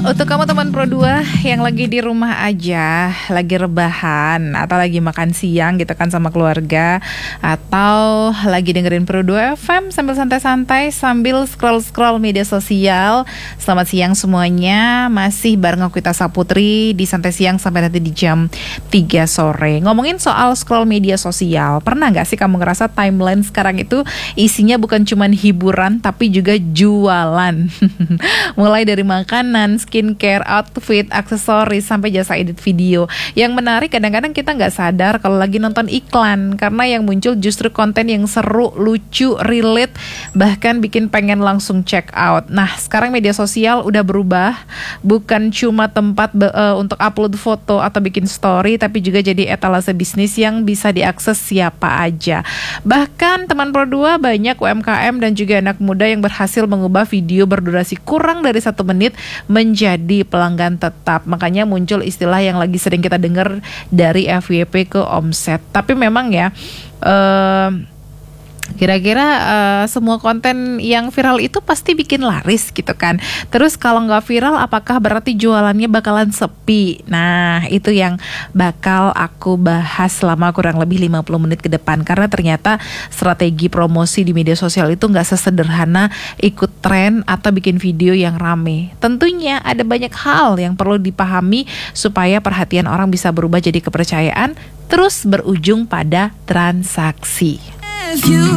Untuk kamu teman Pro 2 yang lagi di rumah aja, lagi rebahan atau lagi makan siang gitu kan sama keluarga, atau lagi dengerin Pro 2 FM sambil santai-santai sambil scroll-scroll media sosial. Selamat siang semuanya, masih bareng aku Ita Saputri di Santai Siang sampai nanti di jam 3 sore. Ngomongin soal scroll media sosial, pernah gak sih kamu ngerasa timeline sekarang itu isinya bukan cuman hiburan tapi juga jualan? Mulai dari makanan, skincare, outfit, aksesoris, sampai jasa edit video. Yang menarik kadang-kadang kita nggak sadar kalau lagi nonton iklan, karena yang muncul justru konten yang seru, lucu, relate, bahkan bikin pengen langsung check out. Nah, sekarang media sosial udah berubah, bukan cuma tempat untuk upload foto atau bikin story, tapi juga jadi etalase bisnis yang bisa diakses siapa aja. Bahkan teman Pro 2 banyak UMKM dan juga anak muda yang berhasil mengubah video berdurasi kurang dari 1 menit menjadi pelanggan tetap. Makanya muncul istilah yang lagi sering kita dengar dari FYP ke omset. Tapi memang ya kira-kira semua konten yang viral itu pasti bikin laris gitu kan. Terus kalau nggak viral, apakah berarti jualannya bakalan sepi? Nah, itu yang bakal aku bahas selama kurang lebih 50 menit ke depan. Karena ternyata strategi promosi di media sosial itu nggak sesederhana ikut tren atau bikin video yang rame. Tentunya ada banyak hal yang perlu dipahami supaya perhatian orang bisa berubah jadi kepercayaan, terus berujung pada transaksi.